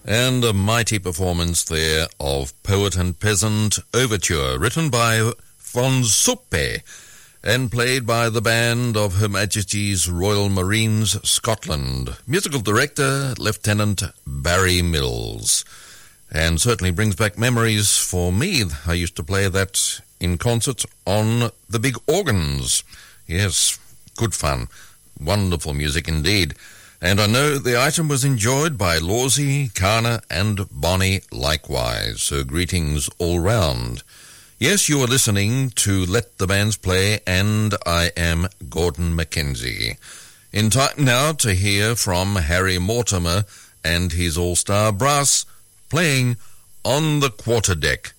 And a mighty performance there of Poet and Peasant Overture, written by Von Suppe and played by the band of Her Majesty's Royal Marines, Scotland. Musical director, Lieutenant Barry Mills. And certainly brings back memories for me. I used to play that in concert on the big organs. Yes, good fun. Wonderful music indeed. And I know the item was enjoyed by Lawsy, Kana and Bonnie likewise. So greetings all round. Yes, you are listening to Let the Bands Play, and I am Gordon Mackenzie. In time now to hear from Harry Mortimer and his all-star brass playing On the Quarterdeck.